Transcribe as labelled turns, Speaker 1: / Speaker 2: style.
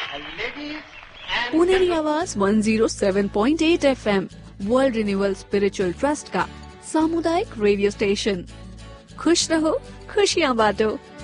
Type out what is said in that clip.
Speaker 1: पुनेरी आवाज 107.8 FM world renewal spiritual trust का सामुदायिक रेडियो स्टेशन। खुश रहो, खुशियाँ बांटो।